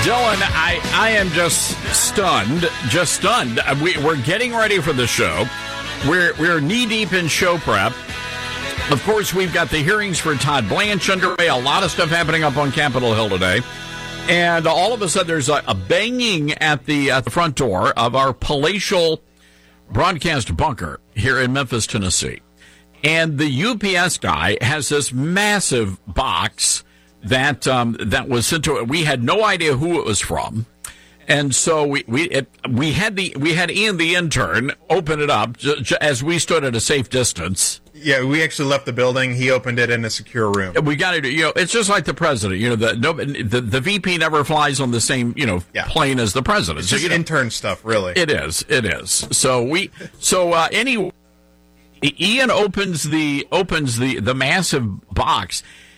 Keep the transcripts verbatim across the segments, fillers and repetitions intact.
Dylan, I, I am just stunned, just stunned. We, we're getting ready for the show. We're, we're knee-deep in show prep. Of course, we've got the hearings for Todd Blanche underway. A lot of stuff happening up on Capitol Hill today. And all of a sudden, there's a, a banging at the, at the front door of our palatial broadcast bunker here in Memphis, Tennessee. And the U P S guy has this massive box that um, that was sent to it. We had no idea who it was from. And so we we it, we had the we had Ian the intern open it up j- j- as we stood at a safe distance. Yeah, we actually left the building. He opened it in a secure room. We got to, you know, it's just like the president. You know, the no, the, the V P never flies on the same, you know, yeah. plane as the president. It's just so, you know, intern stuff, really. It is. It is. So we. So uh, anyway, Ian opens the opens the the massive box.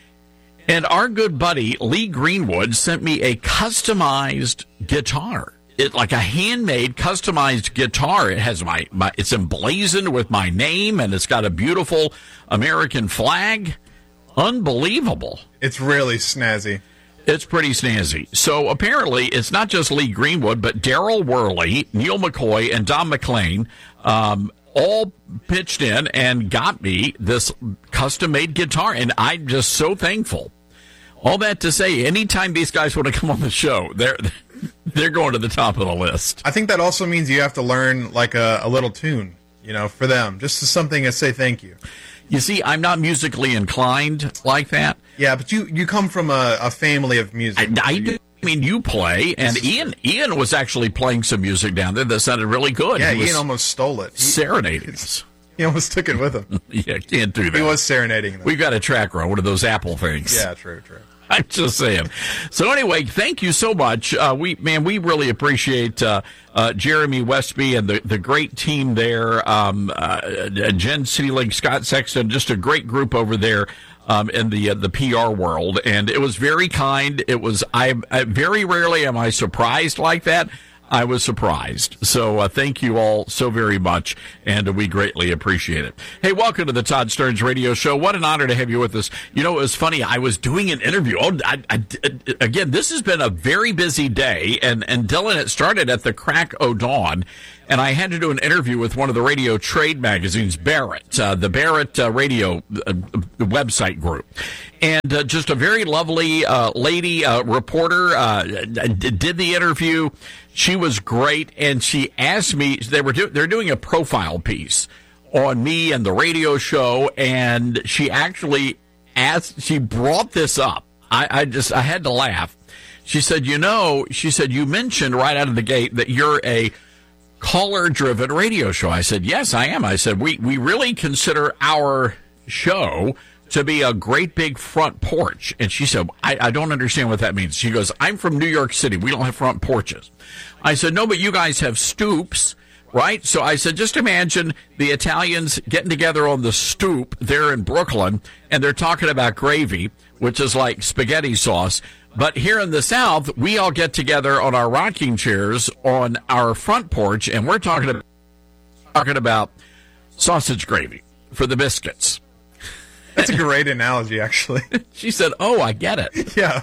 And our good buddy, Lee Greenwood, sent me a customized guitar. It like a handmade, customized guitar. It has my, my, it's emblazoned with my name, and it's got a beautiful American flag. Unbelievable. It's really snazzy. It's pretty snazzy. So apparently, it's not just Lee Greenwood, but Daryl Worley, Neil McCoy, and Don McLean, um, all pitched in and got me this custom-made guitar, and I'm just so thankful. All that to say, anytime these guys want to come on the show, they're they're going to the top of the list. I think that also means you have to learn like a, a little tune, you know, for them, just something to say thank you. You see, I'm not musically inclined like that. Yeah, but you, you come from a, a family of music. I, I do. I mean, you play, and Ian Ian was actually playing some music down there that sounded really good. Yeah, he Ian almost stole it. He, serenading us. He almost took it with him. Yeah, can't do that. He was serenading them. We've got a tracker, one of those Apple things. Yeah, true, true. I'm just saying. So anyway, thank you so much. Uh, we man, we really appreciate uh, uh, Jeremy Westby and the, the great team there. Um, uh, Jen Seelig, Scott Sexton, just a great group over there um, in the uh, the P R world. And it was very kind. It was I, I very rarely am I surprised like that. I was surprised. So uh, thank you all so very much, and uh, we greatly appreciate it. Hey, welcome to the Todd Stearns Radio Show. What an honor to have you with us. You know, it was funny. I was doing an interview. Oh, I, I, again, this has been a very busy day, and, and Dylan, it started at the crack o' dawn, and I had to do an interview with one of the radio trade magazines, Barrett, uh, the Barrett uh, radio uh, website group. And uh, just a very lovely uh, lady uh, reporter uh, did the interview. She was great, and she asked me, they were do, they're doing a profile piece on me and the radio show, and she actually asked, she brought this up. I, I just, I had to laugh. She said, you know, she said, you mentioned right out of the gate that you're a caller-driven radio show. I said, yes, I am. I said, we, we really consider our show to be a great big front porch. And she said, I, I don't understand what that means. She goes, I'm from New York City. We don't have front porches. I said, no, but you guys have stoops, right? So I said, just imagine the Italians getting together on the stoop there in Brooklyn, and they're talking about gravy, which is like spaghetti sauce. But here in the South, we all get together on our rocking chairs on our front porch, and we're talking about, talking about sausage gravy for the biscuits. That's a great analogy, actually. She said, oh, I get it. Yeah.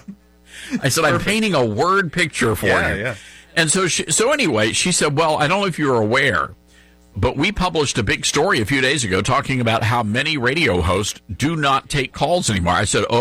I said, I'm painting a word picture for yeah, you. Yeah. And so, she, so anyway, she said, well, I don't know if you're aware, but we published a big story a few days ago talking about how many radio hosts do not take calls anymore. I said,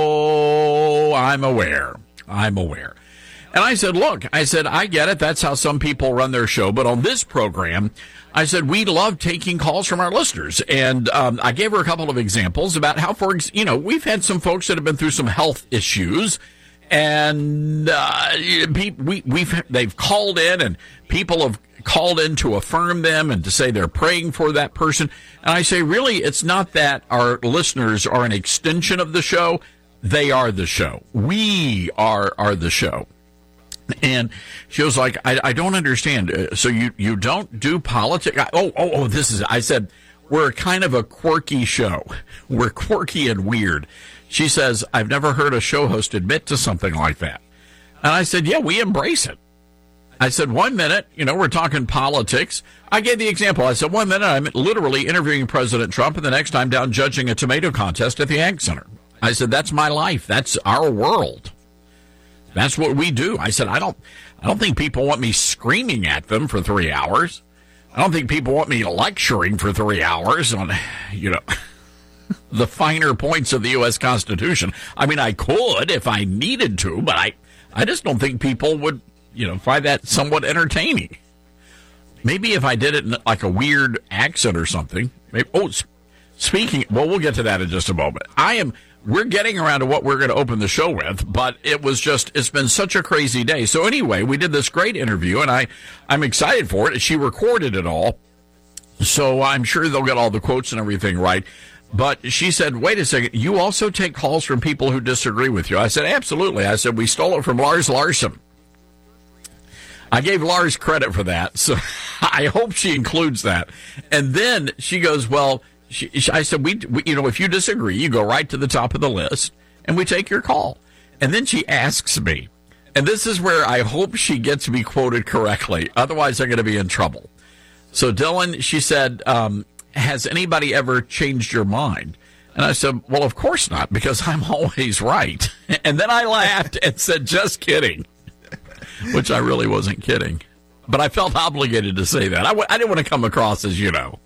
oh, I'm aware. I'm aware. And I said, look, I said, I get it. That's how some people run their show. But on this program, I said, we love taking calls from our listeners. And um, I gave her a couple of examples about how, for you know, we've had some folks that have been through some health issues. And uh, we, we've they've called in, and people have called in to affirm them and to say they're praying for that person. And I say, really, it's not that our listeners are an extension of the show. They are the show. We are are the show. And she was like, I, I don't understand. So you, you don't do politics? Oh, oh, oh, this is, I said, we're kind of a quirky show. We're quirky and weird. She says, I've never heard a show host admit to something like that. And I said, yeah, we embrace it. I said, one minute, you know, we're talking politics. I gave the example. I said, one minute, I'm literally interviewing President Trump, and the next time down judging a tomato contest at the Ag Center. I said, that's my life. That's our world. That's what we do. I said, I don't, I don't think people want me screaming at them for three hours. I don't think people want me lecturing for three hours on, you know, the finer points of the U S Constitution. I mean, I could if I needed to, but I, I just don't think people would, you know, find that somewhat entertaining. Maybe if I did it in like a weird accent or something. Maybe, oh, speaking, well, we'll get to that in just a moment. I am, we're getting around to what we're going to open the show with, but it was just, it's been such a crazy day. So anyway, we did this great interview, and I, I'm excited for it. She recorded it all, so I'm sure they'll get all the quotes and everything right. But she said, wait a second, you also take calls from people who disagree with you. I said, absolutely. I said, we stole it from Lars Larson. I gave Lars credit for that, so I hope she includes that. And then she goes, well, she, I said, we, we, you know, if you disagree, you go right to the top of the list, and we take your call. And then she asks me, and this is where I hope she gets me quoted correctly, otherwise I'm going to be in trouble. So, Dylan, she said, um, has anybody ever changed your mind? And I said, well, of course not, because I'm always right. And then I laughed and said, just kidding, which I really wasn't kidding. But I felt obligated to say that. I, w- I didn't want to come across as, you know.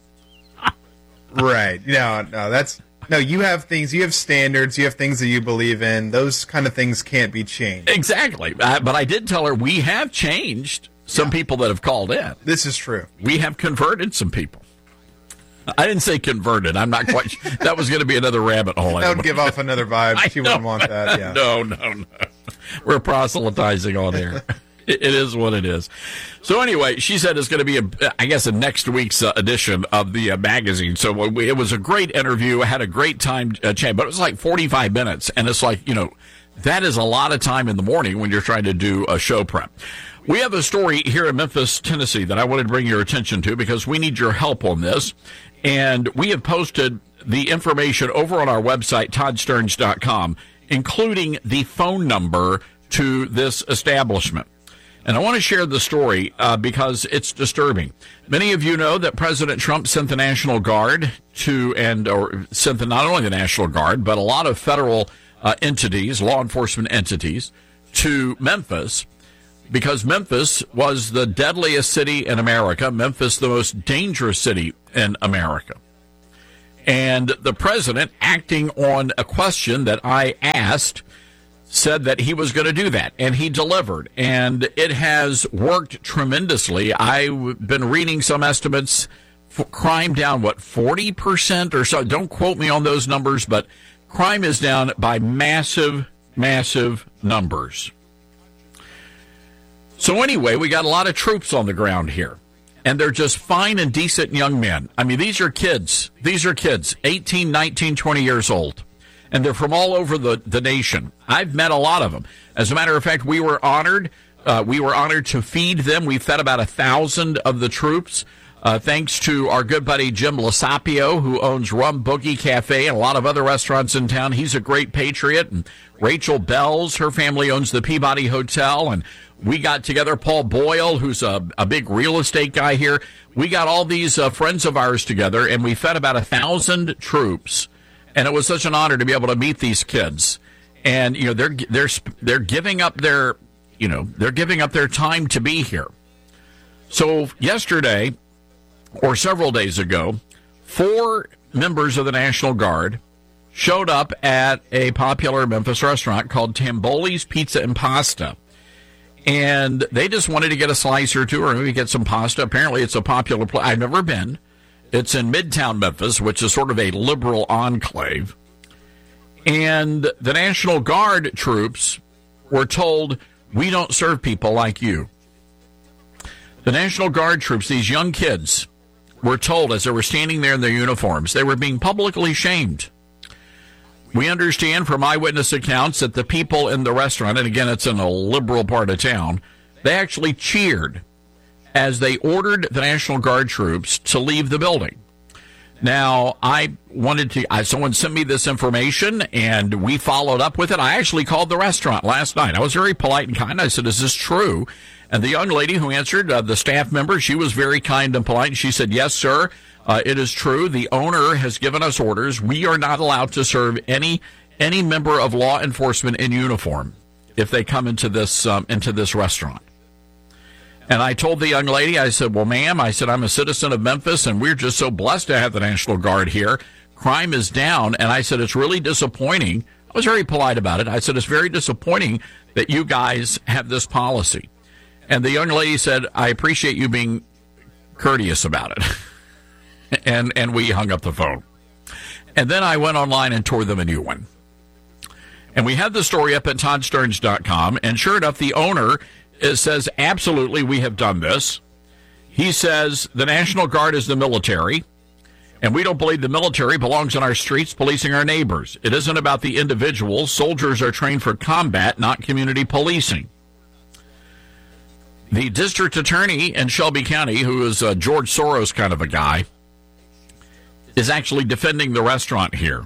Right. No, no, that's, no, you have things, you have standards, you have things that you believe in. Those kind of things can't be changed. Exactly. Uh, but I did tell her we have changed some yeah. people that have called in. This is true. We have converted some people. I didn't say converted. I'm not quite sure. That was going to be another rabbit hole. That would give off another vibe. She wouldn't want that. Yeah. No, no, no. We're proselytizing on here. It is what it is. So anyway, she said it's going to be, a, I guess, a next week's uh, edition of the uh, magazine. So we, it was a great interview. I had a great time uh, chatting, but it was like forty-five minutes. And it's like, you know, that is a lot of time in the morning when you're trying to do a show prep. We have a story here in Memphis, Tennessee that I wanted to bring your attention to because we need your help on this. And we have posted the information over on our website, todd stearns dot com, including the phone number to this establishment. And I want to share the story uh, because it's disturbing. Many of you know that President Trump sent the National Guard to, and or sent the, not only the National Guard, but a lot of federal uh, entities, law enforcement entities, to Memphis because Memphis was the deadliest city in America, Memphis the most dangerous city in America. And the president, acting on a question that I asked, said that he was going to do that, and he delivered, and it has worked tremendously. I've been reading some estimates, for crime down, what, forty percent or so? Don't quote me on those numbers, but crime is down by massive, massive numbers. So anyway, we got a lot of troops on the ground here, and they're just fine and decent young men. I mean, these are kids. These are kids, eighteen, nineteen, twenty years old. And they're from all over the, the nation. I've met a lot of them. As a matter of fact, we were honored. Uh, we were honored to feed them. We fed about a thousand of the troops, uh, thanks to our good buddy Jim Lasapio, who owns Rum Boogie Cafe and a lot of other restaurants in town. He's a great patriot. And Rachel Bells, her family owns the Peabody Hotel. And we got together, Paul Boyle, who's a, a big real estate guy here. We got all these uh, friends of ours together, and we fed about a thousand troops. And it was such an honor to be able to meet these kids. And, you know, they're, they're, they're giving up their, you know, they're giving up their time to be here. So yesterday, or several days ago, four members of the National Guard showed up at a popular Memphis restaurant called Tamboli's Pizza and Pasta. And they just wanted to get a slice or two or maybe get some pasta. Apparently it's a popular place. I've never been. It's in Midtown Memphis, which is sort of a liberal enclave. And the National Guard troops were told, we don't serve people like you. The National Guard troops, these young kids, were told as they were standing there in their uniforms, they were being publicly shamed. We understand from eyewitness accounts that the people in the restaurant, and again, it's in a liberal part of town, they actually cheered as they ordered the National Guard troops to leave the building. Now, I wanted to, I, someone sent me this information, and we followed up with it. I actually called the restaurant last night. I was very polite and kind. I said, is this true? And the young lady who answered, uh, the staff member, she was very kind and polite. She said, yes, sir, uh, it is true. The owner has given us orders. We are not allowed to serve any any member of law enforcement in uniform. if they come into this um, into this restaurant. And I told the young lady, I said, well, ma'am, I said, I'm a citizen of Memphis, and we're just so blessed to have the National Guard here. Crime is down. And I said, it's really disappointing. I was very polite about it. I said, it's very disappointing that you guys have this policy. And the young lady said, I appreciate you being courteous about it. and and we hung up the phone. And then I went online and tore them a new one. And we had the story up at Todd Stearns dot com. And sure enough, the owner It says, absolutely, we have done this. He says the National Guard is the military, and we don't believe the military belongs on our streets policing our neighbors. It isn't about the individuals. Soldiers are trained for combat, not community policing. The district attorney in Shelby County, who is a George Soros kind of a guy, is actually defending the restaurant here.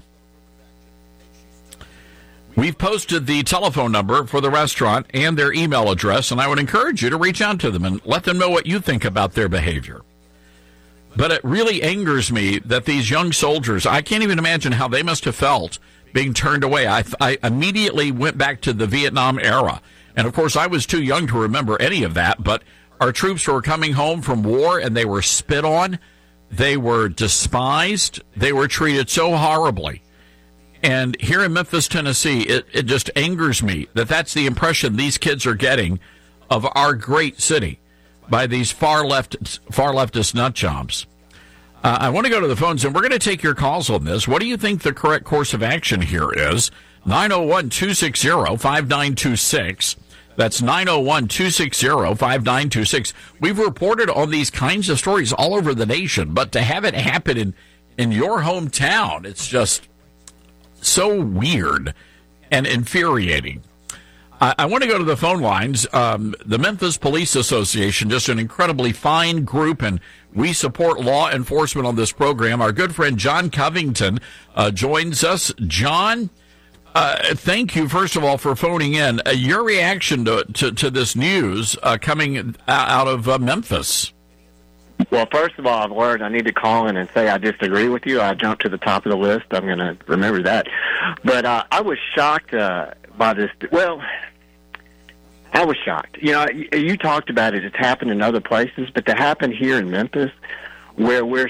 We've posted the telephone number for the restaurant and their email address, and I would encourage you to reach out to them and let them know what you think about their behavior. But it really angers me that these young soldiers, I can't even imagine how they must have felt being turned away. I, I immediately went back to the Vietnam era. And, of course, I was too young to remember any of that, but our troops were coming home from war, and they were spit on. They were despised. They were treated so horribly. And here in Memphis, Tennessee, it, it just angers me that that's the impression these kids are getting of our great city by these far left, far leftist nut jobs. Uh, I want to go to the phones, and we're going to take your calls on this. What do you think the correct course of action here is? nine oh one, two six zero, five nine two six. That's nine oh one, two six zero, five nine two six. We've reported on these kinds of stories all over the nation, but to have it happen in, in your hometown, it's just so weird and infuriating. I, I want to go to the phone lines. Um, the Memphis Police Association, just an incredibly fine group, and we support law enforcement on this program. Our good friend John Covington uh, joins us. John, uh, thank you, first of all, for phoning in. Uh, your reaction to, to, to this news uh, coming out of uh, Memphis. Well, first of all, I've learned I need to call in and say I disagree with you. I jumped to the top of the list. I'm going to remember that. But uh, I was shocked uh, by this. Well, I was shocked. You know, you, you talked about it. It's happened in other places, but to happen here in Memphis, where we're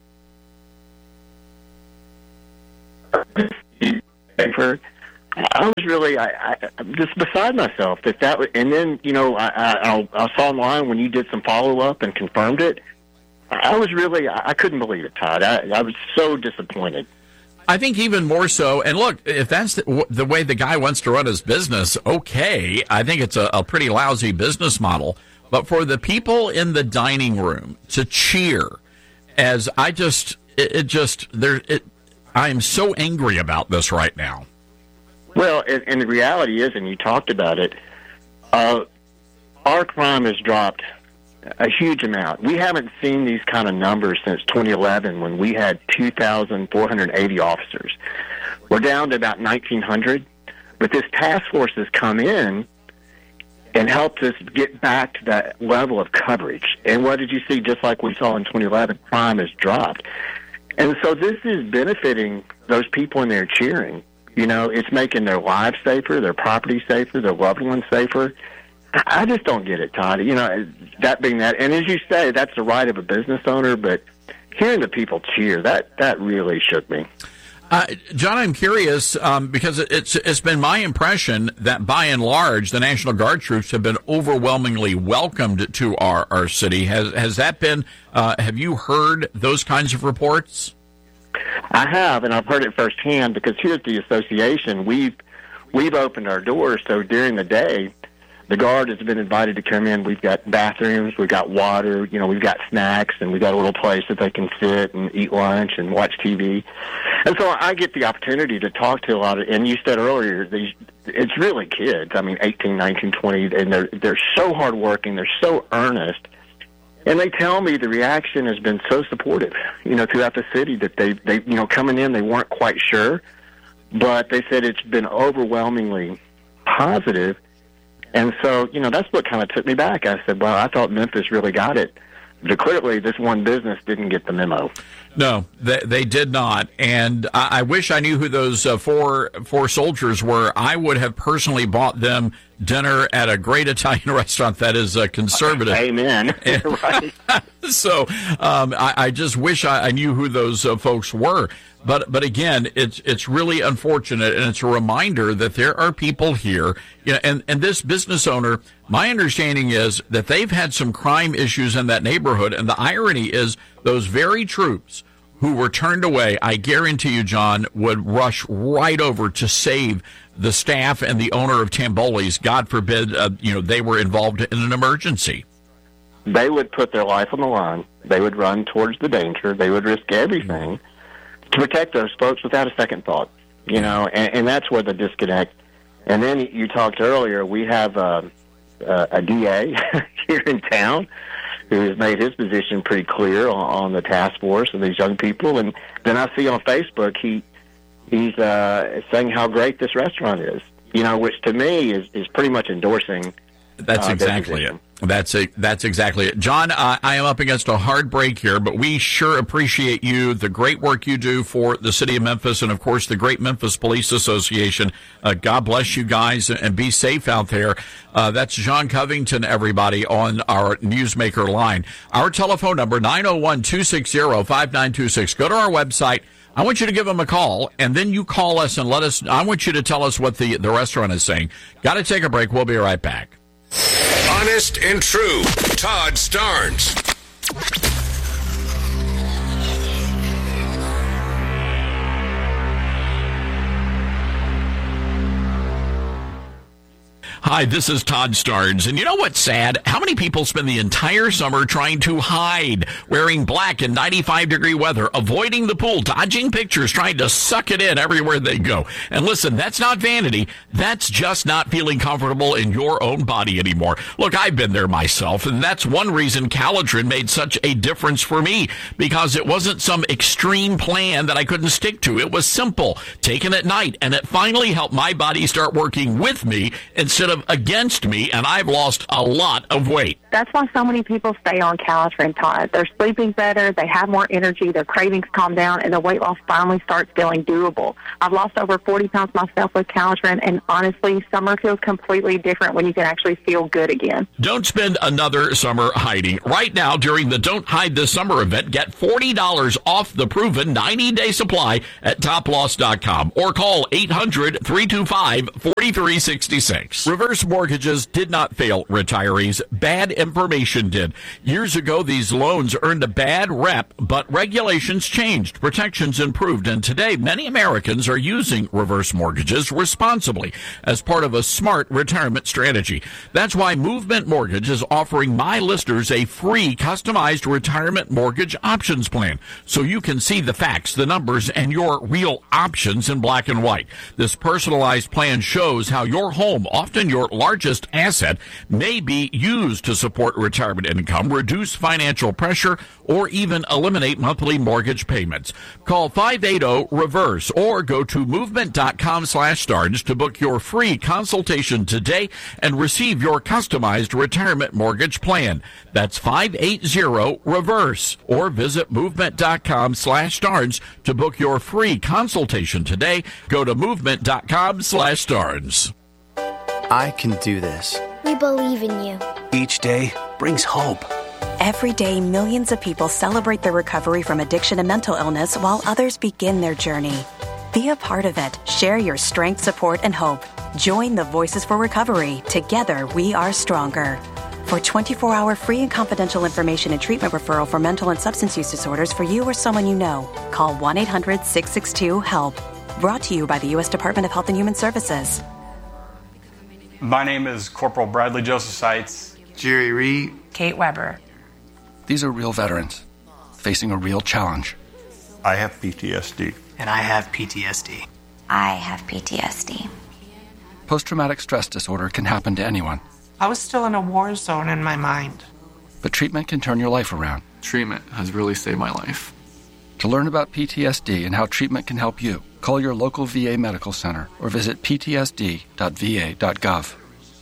I was really I, I just beside myself that that was, and then you know I, I I saw online when you did some follow up and confirmed it. I was really I couldn't believe it, Todd. I, I was so disappointed. I think even more so. And look, if that's the, the way the guy wants to run his business, okay. I think it's a, a pretty lousy business model. But for the people in the dining room to cheer, as I just it, it just there it. I am so angry about this right now. Well, and, and the reality is, and you talked about it, uh, our crime has dropped a huge amount. We haven't seen these kind of numbers since twenty eleven when we had two thousand four hundred eighty officers. We're down to about nineteen hundred, but this task force has come in and helped us get back to that level of coverage. And what did you see? Just like we saw in twenty eleven, crime has dropped. And so this is benefiting those people in there cheering. You know, it's making their lives safer, their property safer, their loved ones safer. I just don't get it, Todd. You know, that being that, and as you say, that's the right of a business owner, but hearing the people cheer, that, that really shook me. Uh, John, I'm curious, um, because it's it's been my impression that by and large, the National Guard troops have been overwhelmingly welcomed to our, our city. Has has that been, uh, have you heard those kinds of reports? I have, and I've heard it firsthand because here at the association, we've, we've opened our doors, so during the day, the Guard has been invited to come in. We've got bathrooms, we've got water, you know, we've got snacks, and we've got a little place that they can sit and eat lunch and watch T V. And so I get the opportunity to talk to a lot of, and you said earlier, these, it's really kids. I mean, eighteen, nineteen, twenty, and they're, they're so hardworking, they're so earnest. And they tell me the reaction has been so supportive, you know, throughout the city that they, they, you know, coming in, they weren't quite sure, but they said it's been overwhelmingly positive. And so, you know, that's what kind of took me back. I said, well, I thought Memphis really got it. But clearly, this one business didn't get the memo. No, they, they did not. And I, I wish I knew who those uh, four four soldiers were. I would have personally bought them dinner at a great Italian restaurant that is uh, conservative. Amen. Right. So um, I, I just wish I, I knew who those uh, folks were. But but again, it's it's really unfortunate, and it's a reminder that there are people here, you know, and, and this business owner, my understanding is that they've had some crime issues in that neighborhood, and the irony is those very troops who were turned away, I guarantee you, John, would rush right over to save the staff and the owner of Tamboli's. God forbid, uh, you know, they were involved in an emergency. They would put their life on the line. They would run towards the danger. They would risk everything to protect those folks without a second thought. You know, and, and that's where the disconnect. And then you talked earlier, we have uh, uh, a D A here in town who has made his position pretty clear on, on the task force of these young people. And then I see on Facebook he he's uh, saying how great this restaurant is, you know, which to me is, is pretty much endorsing. That's uh, exactly it. That's a, that's exactly it. John, uh, I am up against a hard break here, but we sure appreciate you, the great work you do for the city of Memphis, and, of course, the great Memphis Police Association. Uh, God bless you guys, and be safe out there. Uh, that's John Covington, everybody, on our Newsmaker line. Our telephone number, nine oh one, two six zero, five nine two six. Go to our website. I want you to give them a call, and then you call us and let us, I want you to tell us what the, the restaurant is saying. Got to take a break. We'll be right back. Honest and true. Todd Starnes. Hi, this is Todd Starnes, and you know what's sad? How many people spend the entire summer trying to hide, wearing black in ninety-five degree weather, avoiding the pool, dodging pictures, trying to suck it in everywhere they go? And listen, that's not vanity. That's just not feeling comfortable in your own body anymore. Look, I've been there myself, and that's one reason Caladrin made such a difference for me, because it wasn't some extreme plan that I couldn't stick to. It was simple, taken at night, and it finally helped my body start working with me instead of against me, and I've lost a lot of weight. That's why so many people stay on Caladrin, Todd. They're sleeping better, they have more energy, their cravings calm down, and their weight loss finally starts feeling doable. I've lost over forty pounds myself with Caladrin, and honestly, summer feels completely different when you can actually feel good again. Don't spend another summer hiding. Right now, during the Don't Hide This Summer event, get forty dollars off the proven ninety day supply at top loss dot com or call eight hundred, three two five, four three six six. Reverse mortgages did not fail retirees. Bad information did. Years ago, these loans earned a bad rep, but regulations changed, protections improved, and today many Americans are using reverse mortgages responsibly as part of a smart retirement strategy. That's why Movement Mortgage is offering my listeners a free customized retirement mortgage options plan, so you can see the facts, the numbers, and your real options in black and white. This personalized plan shows how your home, often your largest asset, may be used to support retirement income, reduce financial pressure, or even eliminate monthly mortgage payments. Call five eight zero, REVERSE or go to movement.com slash starnes to book your free consultation today and receive your customized retirement mortgage plan. That's five eight zero, REVERSE or visit movement.com slash starnes to book your free consultation today. Go to movement.com slash starnes. I can do this. We believe in you. Each day brings hope. Every day, millions of people celebrate their recovery from addiction and mental illness while others begin their journey. Be a part of it. Share your strength, support, and hope. Join the Voices for Recovery. Together, we are stronger. For twenty-four hour free and confidential information and treatment referral for mental and substance use disorders for you or someone you know, call one eight hundred, six six two, HELP. Brought to you by the U S Department of Health and Human Services. My name is Corporal Bradley Joseph Seitz. Jerry Reed. Kate Weber. These are real veterans facing a real challenge. I have P T S D. And I have P T S D. I have P T S D. Post-traumatic stress disorder can happen to anyone. I was still in a war zone in my mind. But treatment can turn your life around. Treatment has really saved my life. To learn about P T S D and how treatment can help you, call your local V A medical center or visit p t s d dot v a dot gov.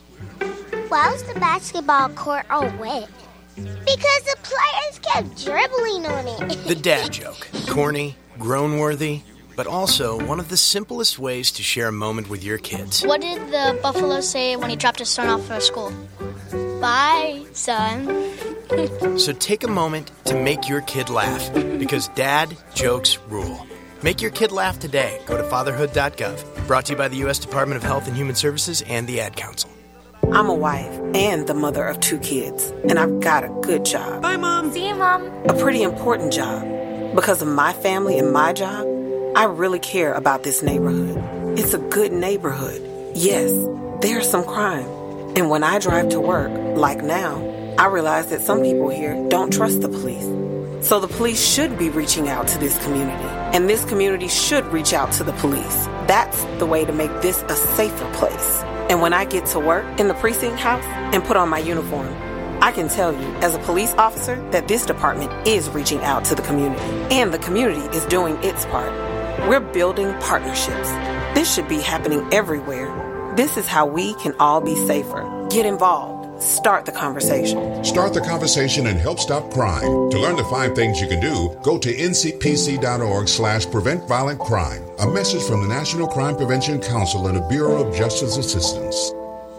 Why was the basketball court all wet? Because the players kept dribbling on it. The dad joke. Corny, grown-worthy, but also one of the simplest ways to share a moment with your kids. What did the buffalo say when he dropped his son off for school? Bye, son. So take a moment to make your kid laugh, because dad jokes rule. Make your kid laugh today. Go to fatherhood dot gov. Brought to you by the U S Department of Health and Human Services and the Ad Council. I'm a wife and the mother of two kids, and I've got a good job. Bye, Mom. See you, Mom. A pretty important job. Because of my family and my job, I really care about this neighborhood. It's a good neighborhood. Yes, there's some crime. And when I drive to work, like now, I realize that some people here don't trust the police. So the police should be reaching out to this community, and this community should reach out to the police. That's the way to make this a safer place. And when I get to work in the precinct house and put on my uniform, I can tell you, as a police officer, that this department is reaching out to the community, and the community is doing its part. We're building partnerships. This should be happening everywhere. This is how we can all be safer. Get involved. Start the conversation. Start the conversation and help stop crime. To learn the five things you can do, go to N C P C dot org slash prevent violent crime. A message from the National Crime Prevention Council and the Bureau of Justice Assistance.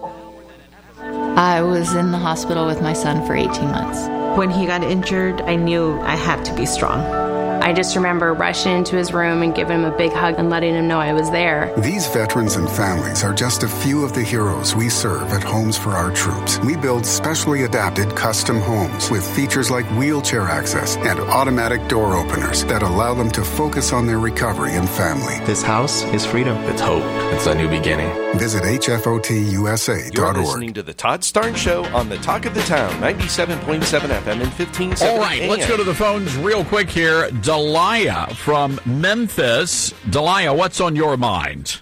I was in the hospital with my son for eighteen months. When he got injured, I knew I had to be strong. I just remember rushing into his room and giving him a big hug and letting him know I was there. These veterans and families are just a few of the heroes we serve at Homes for Our Troops. We build specially adapted custom homes with features like wheelchair access and automatic door openers that allow them to focus on their recovery and family. This house is freedom. It's hope. It's a new beginning. Visit H F O T U S A dot org. You're listening to the Todd Starnes Show on the Talk of the Town, ninety-seven point seven F M and fifteen seventy. All right, let's go to the phones real quick here. Delia from Memphis. Delia, what's on your mind?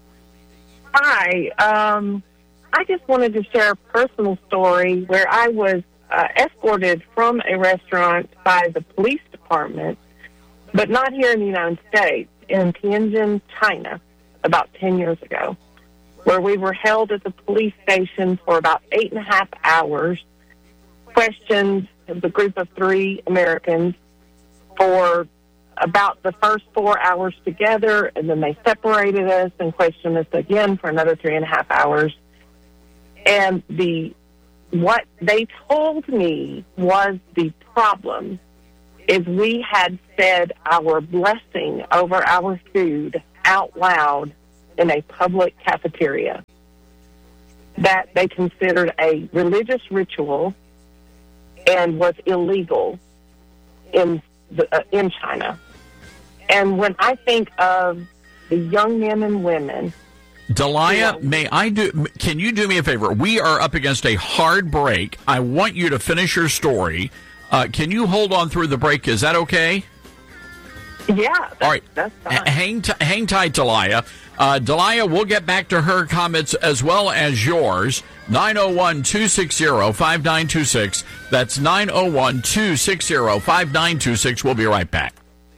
Hi. Um, I just wanted to share a personal story where I was uh, escorted from a restaurant by the police department, but not here in the United States, in Tianjin, China, about ten years ago, where we were held at the police station for about eight and a half hours, questioned the group of three Americans for about the first four hours together, and then they separated us and questioned us again for another three and a half hours. And the what they told me was the problem is we had said our blessing over our food out loud in a public cafeteria that they considered a religious ritual and was illegal in the, uh, in China. And when I think of the young men and women... Delia, may I do? Can you do me a favor? We are up against a hard break. I want you to finish your story. Uh, can you hold on through the break? Is that okay? Yeah, that's, all right. That's fine. H- hang, t- hang tight, Delia. Uh, Delia, we'll get back to her comments as well as yours. nine oh one, two six zero, five nine two six. That's nine oh one, two six zero, five nine two six. We'll be right back.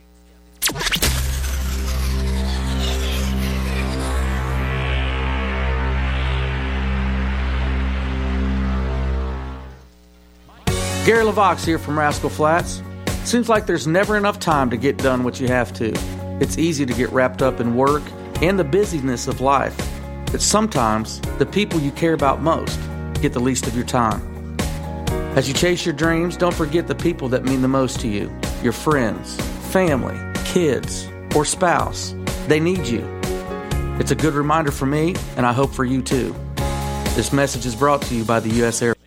Gary LaVox here from Rascal Flats. Seems like there's never enough time to get done what you have to. It's easy to get wrapped up in work and the busyness of life. But sometimes the people you care about most get the least of your time. As you chase your dreams, don't forget the people that mean the most to you. Your friends, family, kids, or spouse. They need you. It's a good reminder for me, and I hope for you too. This message is brought to you by the U S Air Force.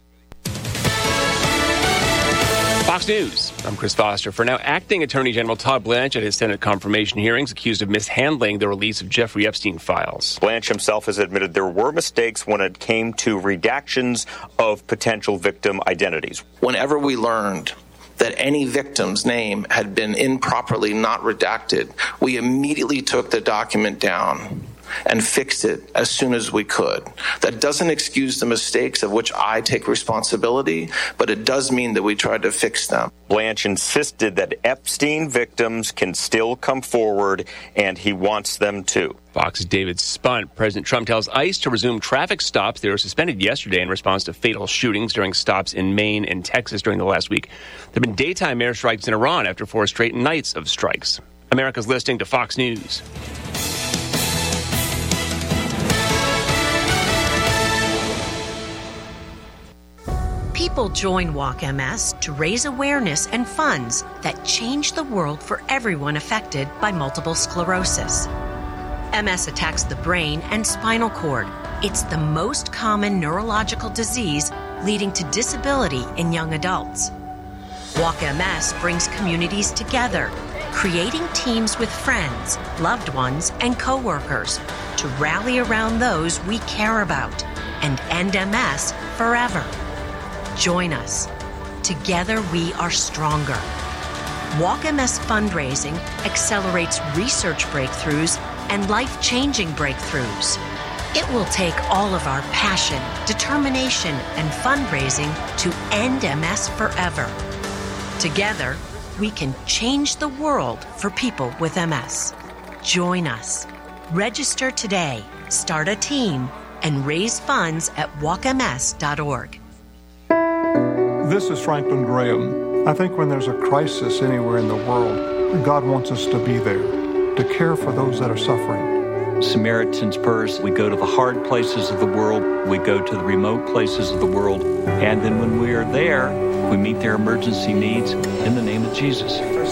Fox News. I'm Chris Foster. For now, acting Attorney General Todd Blanche at his Senate confirmation hearings accused of mishandling the release of Jeffrey Epstein files. Blanche himself has admitted there were mistakes when it came to redactions of potential victim identities. Whenever we learned that any victim's name had been improperly not redacted, we immediately took the document down and fixed it as soon as we could. That doesn't excuse the mistakes of which I take responsibility, but it does mean that we tried to fix them. Blanche insisted that Epstein victims can still come forward, and he wants them to. Fox's David Spunt. President Trump tells ICE to resume traffic stops. They were suspended yesterday in response to fatal shootings during stops in Maine and Texas during the last week. There have been daytime airstrikes in Iran after four straight nights of strikes. America's listening to Fox News. People join Walk M S to raise awareness and funds that change the world for everyone affected by multiple sclerosis. M S attacks the brain and spinal cord. It's the most common neurological disease leading to disability in young adults. Walk M S brings communities together, creating teams with friends, loved ones, and coworkers to rally around those we care about and end M S forever. Join us. Together we are stronger. Walk M S fundraising accelerates research breakthroughs and life-changing breakthroughs. It will take all of our passion, determination, and fundraising to end M S forever. Together, we can change the world for people with M S. Join us. Register today, start a team, and raise funds at walk m s dot org. This is Franklin Graham. I think when there's a crisis anywhere in the world, God wants us to be there, to care for those that are suffering. Samaritan's Purse, we go to the hard places of the world, we go to the remote places of the world, and then when we are there, we meet their emergency needs in the name of Jesus.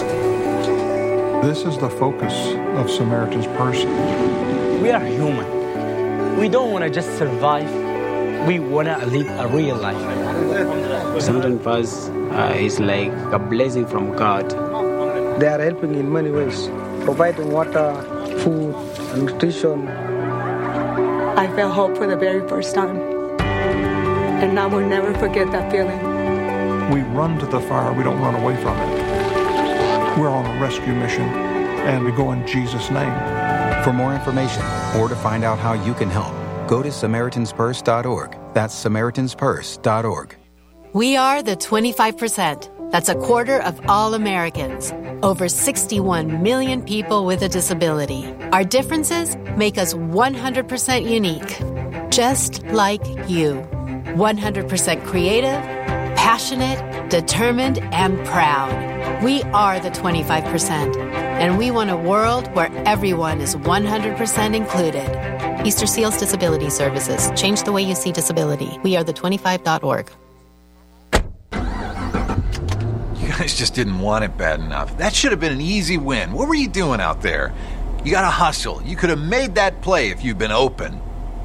This is the focus of Samaritan's Purse. We are human. We don't want to just survive. We want to live a real life. Samaritan's Purse uh, is like a blessing from God. They are helping in many ways, providing water, food, and nutrition. I felt hope for the very first time, and I will never forget that feeling. We run to the fire, we don't run away from it. We're on a rescue mission, and we go in Jesus' name. For more information or to find out how you can help, go to Samaritans Purse dot org. That's Samaritans Purse dot org. We are the twenty-five percent. That's a quarter of all Americans. Over sixty-one million people with a disability. Our differences make us one hundred percent unique. Just like you. one hundred percent creative, passionate, determined, and proud. We are the twenty-five percent. And we want a world where everyone is one hundred percent included. Easter Seals Disability Services. Change the way you see disability. We are the twenty-five dot org. You guys just didn't want it bad enough. That should have been an easy win. What were you doing out there? You got to hustle. You could have made that play if you'd been open.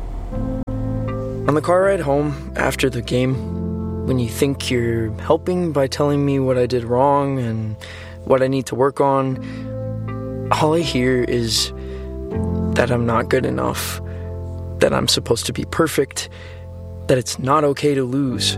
On the car ride home after the game, when you think you're helping by telling me what I did wrong and what I need to work on, all I hear is that I'm not good enough, that I'm supposed to be perfect, that it's not okay to lose.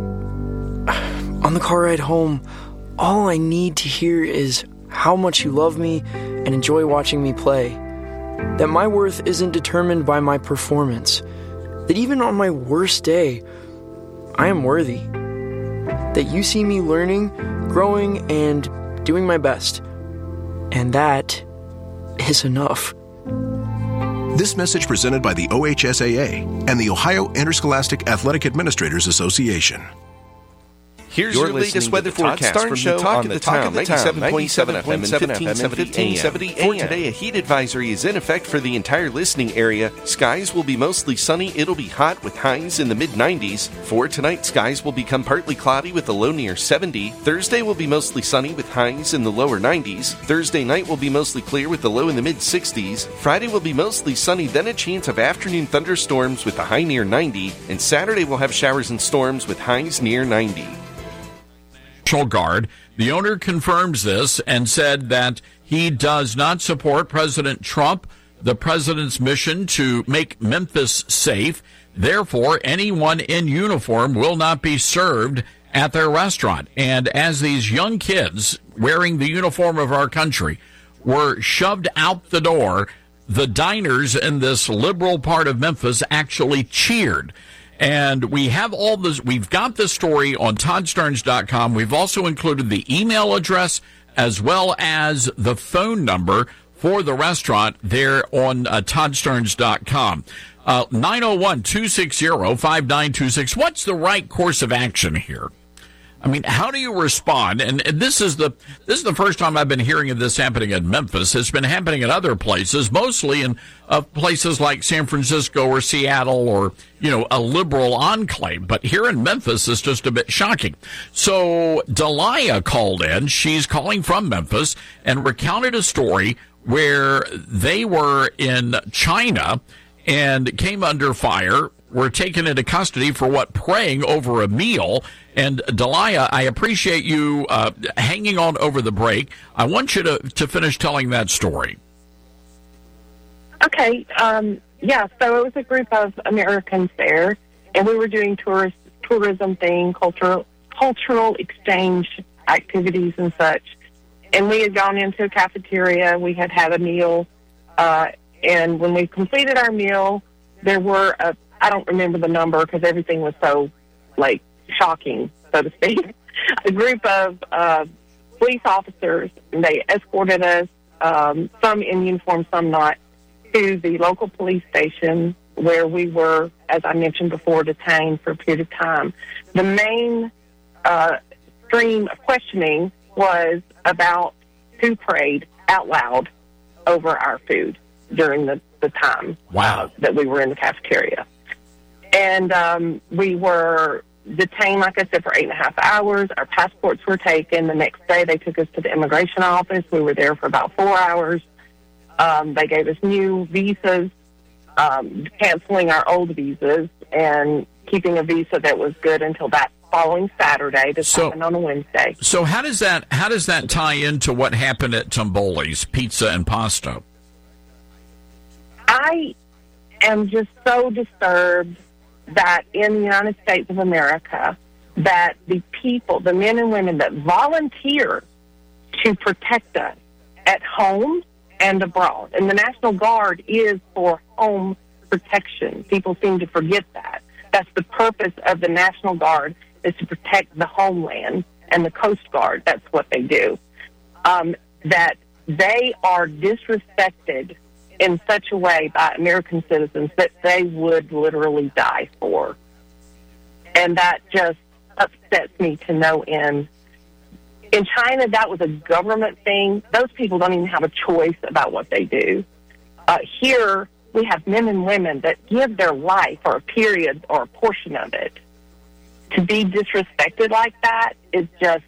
On the car ride home, all I need to hear is how much you love me and enjoy watching me play, that my worth isn't determined by my performance, that even on my worst day, I am worthy, that you see me learning, growing, and doing my best, and that is enough. This message presented by the O H S A A and the Ohio Interscholastic Athletic Administrators Association. Here's You're your latest weather to the Todd forecast Starnes from Show the Talk on of the the Town, Town, ninety-seven point seven F M and fifteen seventy A M. For For today, a heat advisory is in effect for the entire listening area. Skies will be mostly sunny. It'll be hot with highs in the mid nineties. For tonight, skies will become partly cloudy with a low near seventy. Thursday will be mostly sunny with highs in the lower nineties. Thursday night will be mostly clear with the low in the mid sixties. Friday will be mostly sunny, then a chance of afternoon thunderstorms with a high near ninety. And Saturday will have showers and storms with highs near ninety. Guard. The owner confirms this and said that he does not support President Trump, the president's mission to make Memphis safe. Therefore, anyone in uniform will not be served at their restaurant. And as these young kids wearing the uniform of our country were shoved out the door, the diners in this liberal part of Memphis actually cheered. And we have all this, we've got this story on Todd Starnes dot com. We've also included the email address as well as the phone number for the restaurant there on uh, Todd Starnes dot com. Uh, nine oh one, two six zero, five nine two six. What's the right course of action here? I mean, how do you respond? And, and this is the this is the first time I've been hearing of this happening in Memphis. It's been happening in other places, mostly in uh, places like San Francisco or Seattle or, you know, a liberal enclave. But here in Memphis, it's just a bit shocking. So Delia called in. She's calling from Memphis and recounted a story where they were in China and came under fire, were taken into custody for what, praying over a meal. And Delia, I appreciate you uh, hanging on over the break. I want you to, to finish telling that story. Okay. Um, yeah, so it was a group of Americans there, and we were doing tourist, tourism thing, cultural, cultural exchange activities and such. And we had gone into a cafeteria. We had had a meal. Uh, and when we completed our meal, there were, a, I don't remember the number because everything was so, like, shocking, so to speak, a group of uh, police officers, and they escorted us, um, some in uniform, some not, to the local police station where we were, as I mentioned before, detained for a period of time. The main uh, stream of questioning was about who prayed out loud over our food during the, the time wow. uh, that we were in the cafeteria. And um, we were detained, like I said, for eight and a half hours. Our passports were taken. The next day, they took us to the immigration office. We were there for about four hours. Um, they gave us new visas, um, canceling our old visas and keeping a visa that was good until that following Saturday. This so, happened on a Wednesday. So how does that how does that tie into what happened at Tomboli's Pizza and Pasta? I am just so disturbed that in the United States of America, that the people, the men and women that volunteer to protect us at home and abroad, and the National Guard is for home protection. People seem to forget that. That's the purpose of the National Guard, is to protect the homeland, and the Coast Guard, that's what they do. Um, that they are disrespected in such a way by American citizens that they would literally die for. And that just upsets me to no end. In China, that was a government thing. Those people don't even have a choice about what they do. Uh, here, we have men and women that give their life for a period or a portion of it. To be disrespected like that is just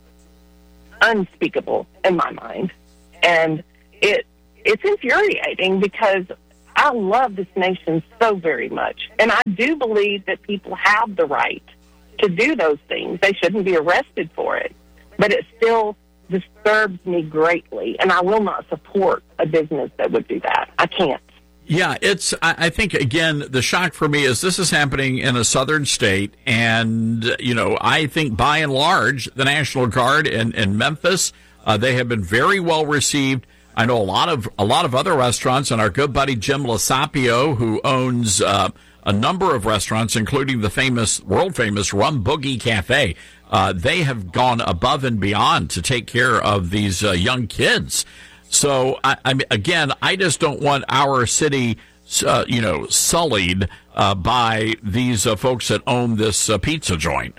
unspeakable in my mind. And it it's infuriating because I love this nation so very much. And I do believe that people have the right to do those things. They shouldn't be arrested for it. But it still disturbs me greatly, and I will not support a business that would do that. I can't. Yeah, it's, I think, again, the shock for me is this is happening in a southern state, and, you know, I think by and large, the National Guard in, in Memphis, uh, they have been very well received. I know a lot of a lot of other restaurants, and our good buddy Jim Lasapio, who owns uh, a number of restaurants, including the famous, world-famous Rum Boogie Cafe, uh, they have gone above and beyond to take care of these uh, young kids. So, I, I mean, again, I just don't want our city, uh, you know, sullied uh, by these uh, folks that own this uh, pizza joint.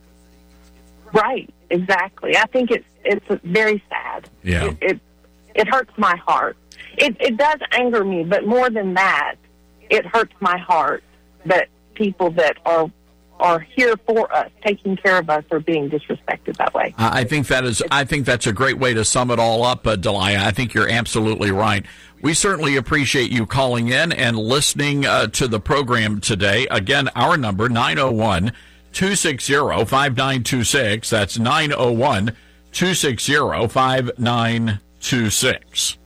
Right, exactly. I think it's it's very sad. Yeah, it it, it hurts my heart. It it does anger me, but more than that, it hurts my heart that people that are are here for us, taking care of us, are being disrespected that way. I think that is. I think that's a great way to sum it all up, uh, Delia. I think you're absolutely right. We certainly appreciate you calling in and listening uh, to the program today. Again, our number, nine oh one, two six zero, five nine two six. That's nine oh one, two six zero, five nine two six.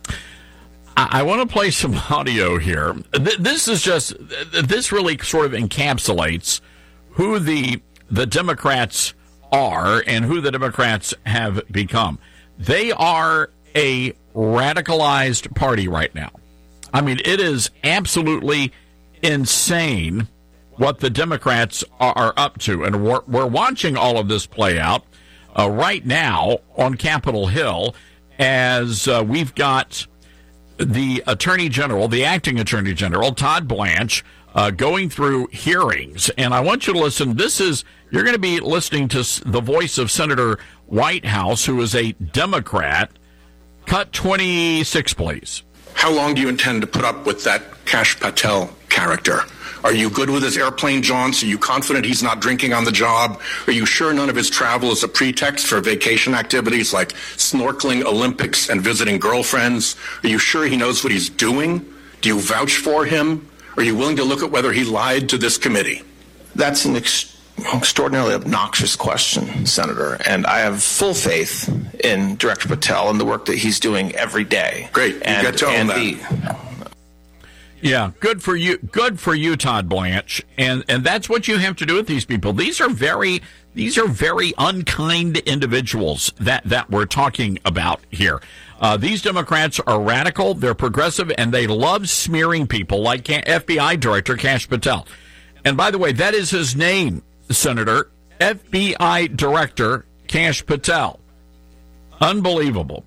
I want to play some audio here. This is just, this really sort of encapsulates who the the Democrats are and who the Democrats have become. They are a radicalized party right now. I mean, it is absolutely insane what the Democrats are, are up to. And we're, we're watching all of this play out uh, right now on Capitol Hill as uh, we've got the Attorney General, the acting Attorney General, Todd Blanche, uh, going through hearings. And I want you to listen. This is, you're going to be listening to the voice of Senator Whitehouse, who is a Democrat. Cut twenty-six, please. How long do you intend to put up with that Kash Patel character? Are you good with his airplane jaunts? Are you confident he's not drinking on the job? Are you sure none of his travel is a pretext for vacation activities like snorkeling, Olympics, and visiting girlfriends? Are you sure he knows what he's doing? Do you vouch for him? Are you willing to look at whether he lied to this committee? That's an ex- extraordinarily obnoxious question, Senator, and I have full faith in Director Patel and the work that he's doing every day. Great. You and, got to own that. The, Yeah, good for you. Good for you, Todd Blanche. And and that's what you have to do with these people. These are very these are very unkind individuals that that we're talking about here. Uh, these Democrats are radical, they're progressive, and they love smearing people like F B I Director Kash Patel. And by the way, that is his name, Senator, F B I Director Kash Patel. Unbelievable.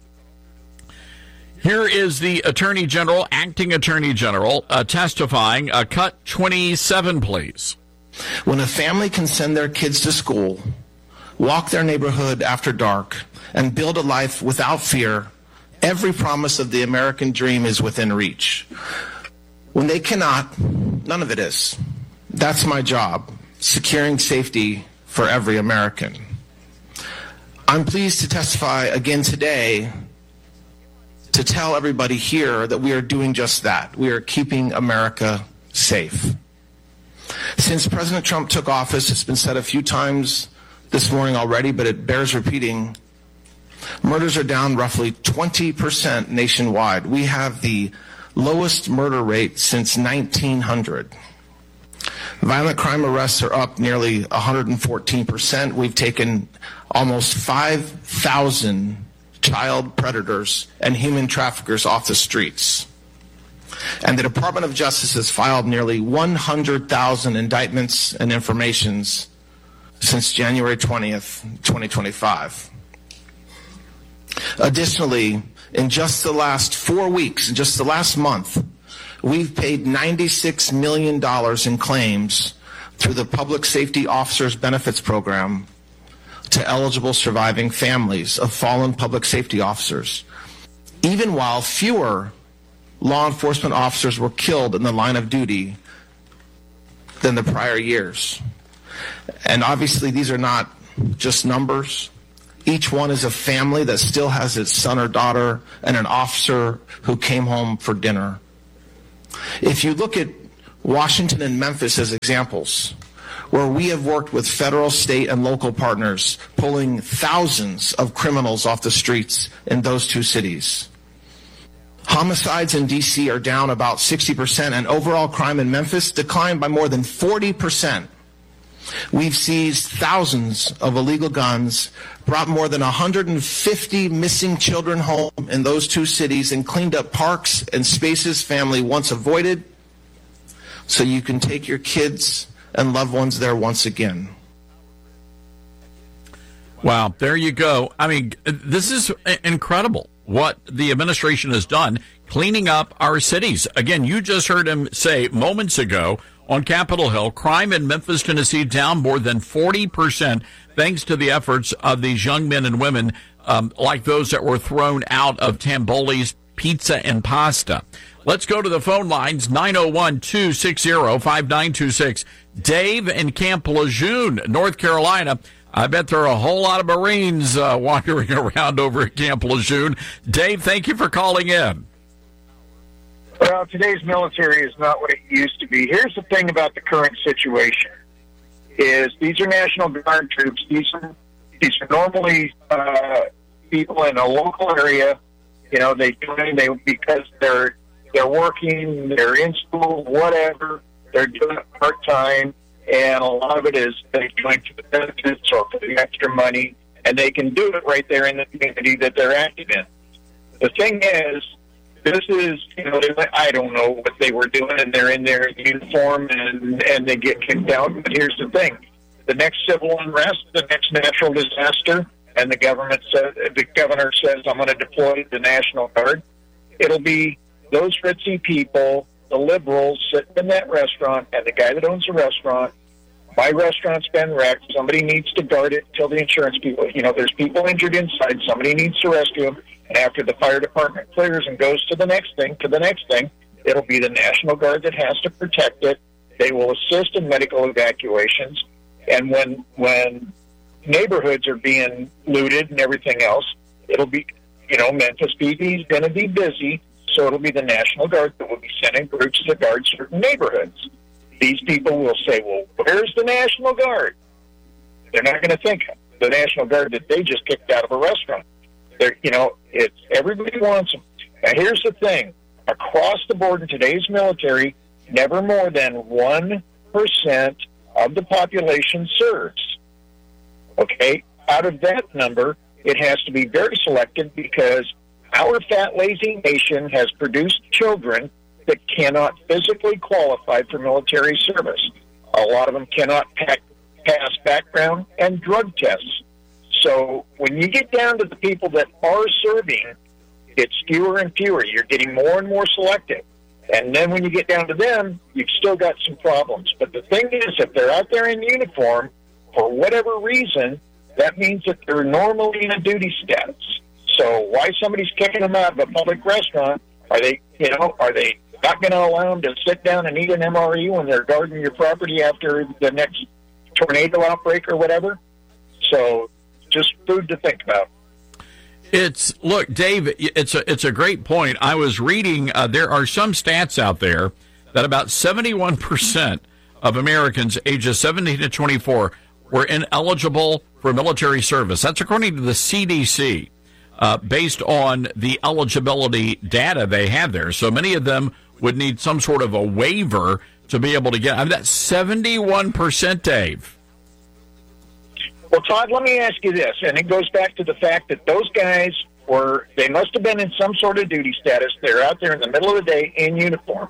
Here is the Attorney General, Acting Attorney General, uh, testifying. Uh, cut twenty-seven, please. When a family can send their kids to school, walk their neighborhood after dark, and build a life without fear, every promise of the American dream is within reach. When they cannot, none of it is. That's my job, securing safety for every American. I'm pleased to testify again today to tell everybody here that we are doing just that. We are keeping America safe. Since President Trump took office, it's been said a few times this morning already, but it bears repeating, murders are down roughly twenty percent nationwide. We have the lowest murder rate since nineteen hundred. Violent crime arrests are up nearly one hundred fourteen percent. We've taken almost five thousand child predators and human traffickers off the streets. And the Department of Justice has filed nearly one hundred thousand indictments and informations since January twentieth, twenty twenty-five. Additionally, in just the last four weeks, in just the last month, we've paid ninety-six million dollars in claims through the Public Safety Officers Benefits Program to eligible surviving families of fallen public safety officers, even while fewer law enforcement officers were killed in the line of duty than the prior years. And obviously these are not just numbers. Each one is a family that still has its son or daughter and an officer who came home for dinner. If you look at Washington and Memphis as examples, where we have worked with federal, state, and local partners, pulling thousands of criminals off the streets in those two cities. Homicides in D C are down about sixty percent, and overall crime in Memphis declined by more than forty percent. We've seized thousands of illegal guns, brought more than one hundred fifty missing children home in those two cities, and cleaned up parks and spaces family once avoided, so you can take your kids and loved ones there once again. Wow, there you go. I mean, this is incredible what the administration has done cleaning up our cities. Again, you just heard him say moments ago on Capitol Hill, crime in Memphis, Tennessee down more than forty percent thanks to the efforts of these young men and women um, like those that were thrown out of Tamboli's Pizza and Pasta. Let's go to the phone lines, nine oh one, two six zero, five nine two six. Dave in Camp Lejeune, North Carolina. I bet there are a whole lot of Marines uh, wandering around over at Camp Lejeune. Dave, thank you for calling in. Well, today's military is not what it used to be. Here's the thing about the current situation, is these are National Guard troops. These are, these are normally uh, people in a local area. You know, they join they because they're they're working, they're in school, whatever. They're doing it part-time, and a lot of it is they join for the benefits or for the extra money, and they can do it right there in the community that they're active in. The thing is, this is, you know, I don't know what they were doing, and they're in their uniform, and, and they get kicked out. But here's the thing. The next civil unrest, the next natural disaster, and the government says, the governor says, I'm going to deploy the National Guard. It'll be those ritzy people the liberals sitting in that restaurant and the guy that owns the restaurant, my restaurant's been wrecked, somebody needs to guard it till the insurance people, you know, there's people injured inside, somebody needs to rescue them, and after the fire department clears and goes to the next thing, to the next thing, it'll be the National Guard that has to protect it. They will assist in medical evacuations, and when when neighborhoods are being looted and everything else, it'll be, you know, Memphis P D is going to be busy, so it'll be the National Guard that will be sending groups to guard certain neighborhoods. These people will say, well, where's the National Guard? They're not going to think the National Guard that they just kicked out of a restaurant. They're, you know, it's everybody wants them. Now, here's the thing. Across the board in today's military, never more than one percent of the population serves. Okay? Out of that number, it has to be very selective because our fat, lazy nation has produced children that cannot physically qualify for military service. A lot of them cannot pack, pass background and drug tests. So when you get down to the people that are serving, it's fewer and fewer. You're getting more and more selective. And then when you get down to them, you've still got some problems. But the thing is, if they're out there in uniform, for whatever reason, that means that they're normally in a duty status. So why somebody's kicking them out of a public restaurant? Are they, you know, are they not going to allow them to sit down and eat an M R E when they're guarding your property after the next tornado outbreak or whatever? So just food to think about. It's look, Dave. It's a it's a great point. I was reading. Uh, there are some stats out there that about seventy-one percent of Americans ages seventeen to twenty-four were ineligible for military service. That's according to the C D C, uh, based on the eligibility data they have there. So many of them would need some sort of a waiver to be able to get. I mean, that's seventy-one percent, Dave. Well, Todd, let me ask you this, and it goes back to the fact that those guys were, they must have been in some sort of duty status. They're out there in the middle of the day in uniform.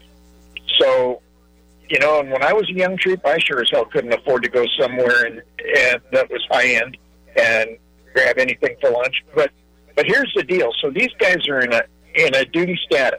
So, you know, and when I was a young troop, I sure as hell couldn't afford to go somewhere and, and that was high-end and grab anything for lunch. But but here's the deal. So these guys are in a in a duty status.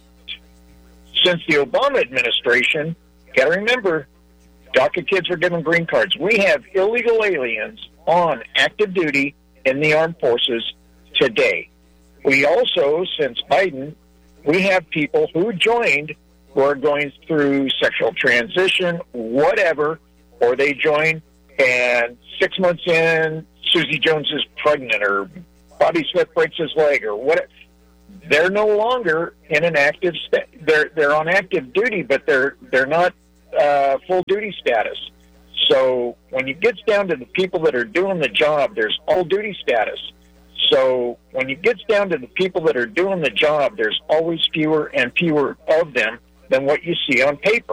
Since the Obama administration, you got to remember, DACA kids were given green cards. We have illegal aliens on active duty in the armed forces today. We also, since Biden, we have people who joined who are going through sexual transition, whatever, or they join and six months in, Susie Jones is pregnant or Bobby Smith breaks his leg or whatever. They're no longer in an active st- they're they're on active duty, but they're they're not uh, full duty status. So when it gets down to the people that are doing the job, there's all duty status. So when it gets down to the people that are doing the job, there's always fewer and fewer of them than what you see on paper.